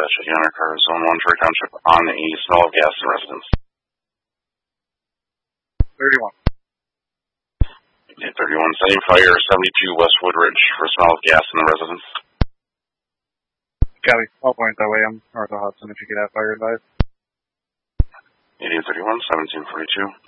dispatch at Yonner Car, Zone 1, Troy Township, on the smell of gas in residence. 31. 31, setting fire 72 West Woodridge for smell of gas in the residence. Copy. I'll point that way. I'm north of Hudson if you could have fire advice. 8831, 1742.